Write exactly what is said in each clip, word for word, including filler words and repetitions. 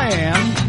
I am.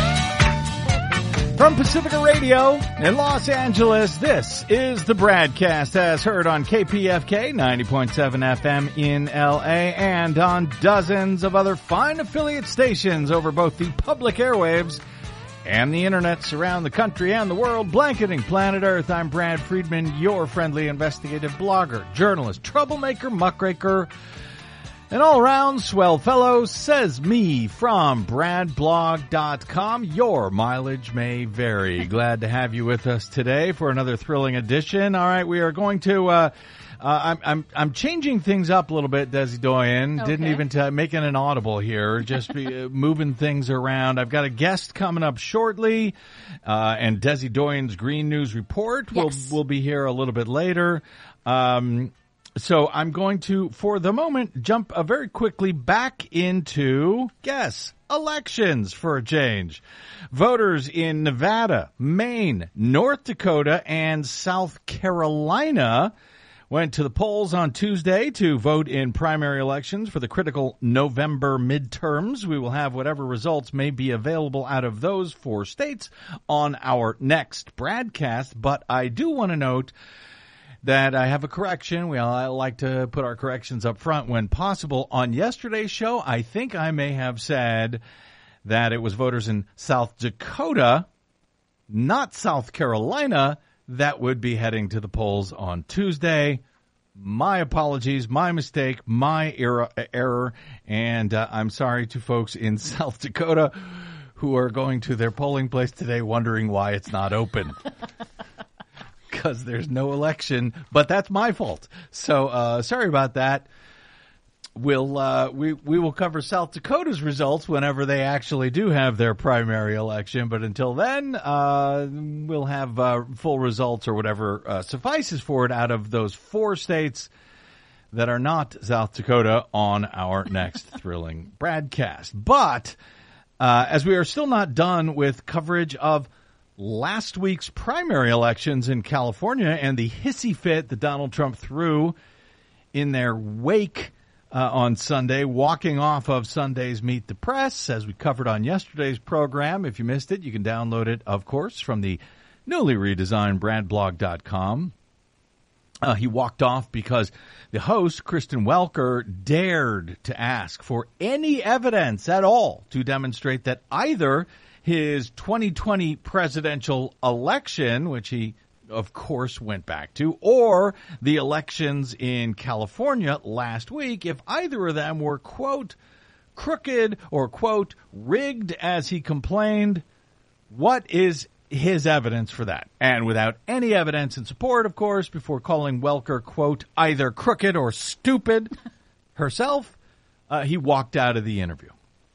From Pacifica Radio in Los Angeles, this is the BradCast, as heard on K P F K ninety point seven F M in L A and on dozens of other fine affiliate stations over both the public airwaves and the internets around the country and the world, blanketing planet Earth. I'm Brad Friedman, your friendly investigative blogger, journalist, troublemaker, muckraker, an all-around swell fellow, says me from brad blog dot com. Your mileage may vary. Glad to have you with us today for another thrilling edition. All right, we are going to, uh, uh I'm, I'm, I'm changing things up a little bit, Desi Doyen. Okay. Didn't even t- make it an audible here, just be, uh, moving things around. I've got a guest coming up shortly, uh, and Desi Doyen's Green News Report Yes. will, will be here a little bit later. Um, So I'm going to, for the moment, jump uh, very quickly back into, guess, elections for a change. Voters in Nevada, Maine, North Dakota, and South Carolina went to the polls on Tuesday to vote in primary elections for the critical November midterms. We will have whatever results may be available out of those four states on our next BradCast, but I do want to note that I have a correction. We all like to put our corrections up front when possible. On yesterday's show, I think I may have said that it was voters in South Dakota, not South Carolina, that would be heading to the polls on Tuesday. My apologies, my mistake, my error, error and uh, I'm sorry to folks in South Dakota who are going to their polling place today wondering why it's not open. Because there's no election, but that's my fault. So uh, sorry about that. We'll uh, we we will cover South Dakota's results whenever they actually do have their primary election. But until then, uh, we'll have uh, full results or whatever uh, suffices for it out of those four states that are not South Dakota on our next thrilling BradCast. But uh, as we are still not done with coverage of last week's primary elections in California and the hissy fit that Donald Trump threw in their wake uh, on Sunday, walking off of Sunday's Meet the Press, as we covered on yesterday's program. If you missed it, you can download it, of course, from the newly redesigned brad blog dot com. Uh, he walked off because the host, Kristen Welker, dared to ask for any evidence at all to demonstrate that either his twenty twenty presidential election, which he, of course, went back to, or the elections in California last week, if either of them were, quote, crooked or, quote, rigged, as he complained, what is his evidence for that? And without any evidence in support, of course, before calling Welker, quote, either crooked or stupid herself, uh, he walked out of the interview.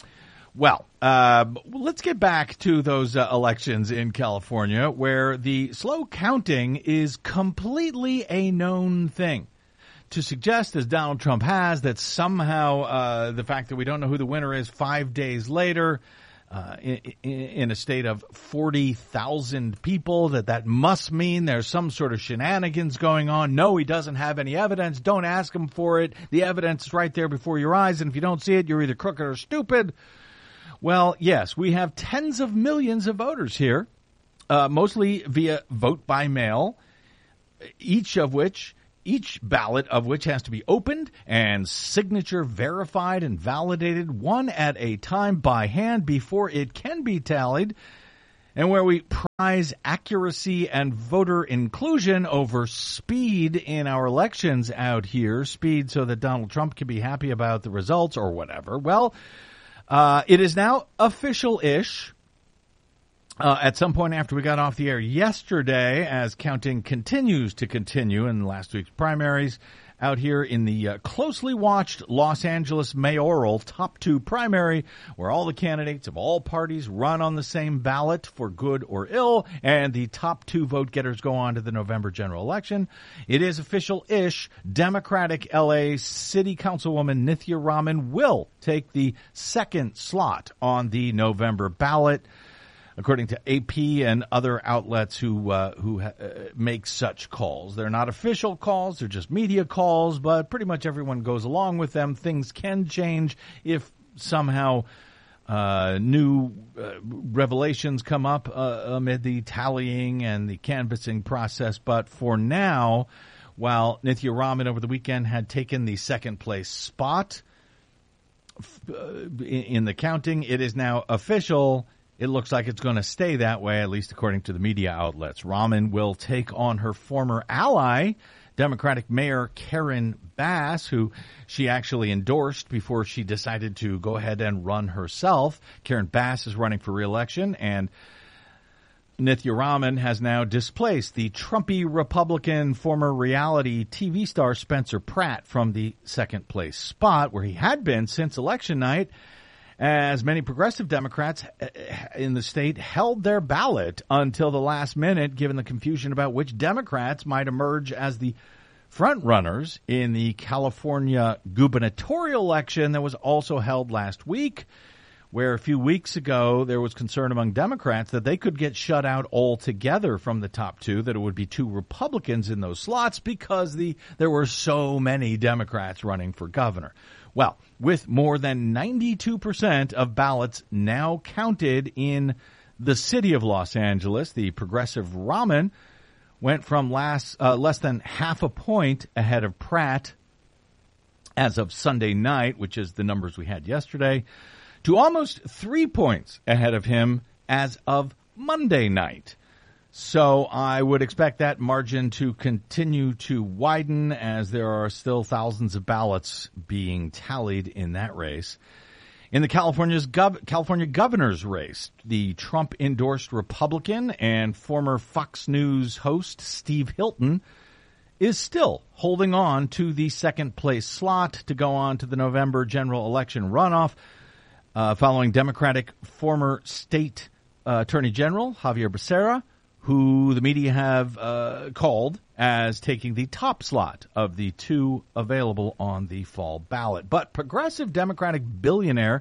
Well, uh, let's get back to those uh, elections in California where the slow counting is completely a known thing. To suggest, as Donald Trump has, that somehow uh, the fact that we don't know who the winner is five days later uh, in, in a state of forty thousand people, that that must mean there's some sort of shenanigans going on. No, he doesn't have any evidence. Don't ask him for it. The evidence is right there before your eyes, and if you don't see it, you're either crooked or stupid. Well, yes, we have tens of millions of voters here, uh, mostly via vote by mail, each of which, each ballot of which has to be opened and signature verified and validated one at a time by hand before it can be tallied, and where we prize accuracy and voter inclusion over speed in our elections out here, speed so that Donald Trump can be happy about the results or whatever. Well, Uh, it is now official-ish. Uh, at some point after we got off the air yesterday, as counting continues to continue in last week's primaries, out here in the uh, closely watched Los Angeles mayoral top two primary, where all the candidates of all parties run on the same ballot for good or ill, and the top two vote getters go on to the November general election. It is official-ish. Democratic L A City Councilwoman Nithya Raman will take the second slot on the November ballot, according to A P and other outlets who uh, who uh, make such calls. They're not official calls, they're just media calls, but pretty much everyone goes along with them. Things can change if somehow uh, new uh, revelations come up uh, amid the tallying and the canvassing process. But for now, while Nithya Raman over the weekend had taken the second place spot uh, in the counting, it is now official. It looks like it's going to stay that way, at least according to the media outlets. Raman will take on her former ally, Democratic Mayor Karen Bass, who she actually endorsed before she decided to go ahead and run herself. Karen Bass is running for re-election, and Nithya Raman has now displaced the Trumpy Republican former reality T V star Spencer Pratt from the second place spot, where he had been since election night, as many progressive Democrats in the state held their ballot until the last minute, given the confusion about which Democrats might emerge as the front runners in the California gubernatorial election that was also held last week, where a few weeks ago there was concern among Democrats that they could get shut out altogether from the top two, that it would be two Republicans in those slots because the there were so many Democrats running for governor. Well, with more than ninety-two percent of ballots now counted in the city of Los Angeles, the progressive Raman went from last, uh, less than half a point ahead of Pratt as of Sunday night, which is the numbers we had yesterday, to almost three points ahead of him as of Monday night. So I would expect that margin to continue to widen as there are still thousands of ballots being tallied in that race. In the California's gov- California governor's race, the Trump-endorsed Republican and former Fox News host Steve Hilton is still holding on to the second-place slot to go on to the November general election runoff, uh, following Democratic former state uh, Attorney General Xavier Becerra, who the media have uh, called as taking the top slot of the two available on the fall ballot. But progressive Democratic billionaire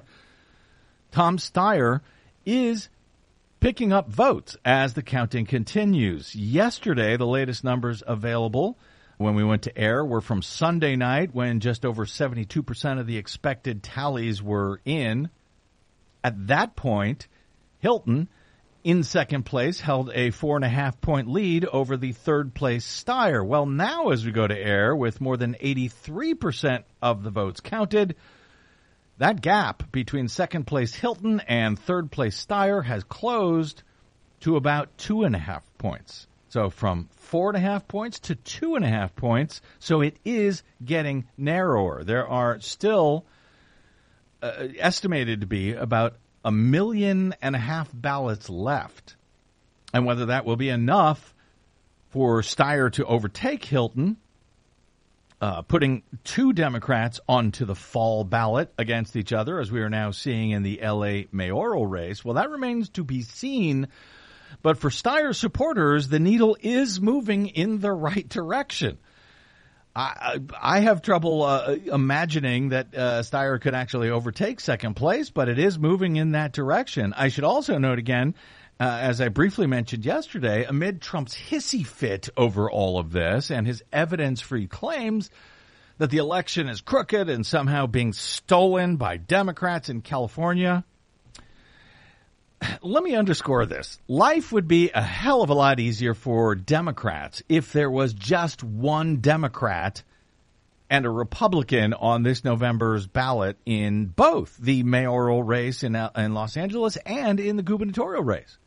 Tom Steyer is picking up votes as the counting continues. Yesterday, the latest numbers available when we went to air were from Sunday night, when just over seventy-two percent of the expected tallies were in. At that point, Hilton, in second place, held a four and a half point lead over the third place Steyer. Well, now as we go to air with more than eighty-three percent of the votes counted, that gap between second place Hilton and third place Steyer has closed to about two and a half points. So from four and a half points to two and a half points. So it is getting narrower. There are still uh, estimated to be about a million and a half ballots left. And whether that will be enough for Steyer to overtake Hilton, uh, putting two Democrats onto the fall ballot against each other, as we are now seeing in the L A mayoral race, well, that remains to be seen. But for Steyer supporters, the needle is moving in the right direction. I, I have trouble uh, imagining that uh, Steyer could actually overtake second place, but it is moving in that direction. I should also note again, uh, as I briefly mentioned yesterday, amid Trump's hissy fit over all of this and his evidence-free claims that the election is crooked and somehow being stolen by Democrats in California, let me underscore this. Life would be a hell of a lot easier for Democrats if there was just one Democrat and a Republican on this November's ballot in both the mayoral race in, in Los Angeles and in the gubernatorial race.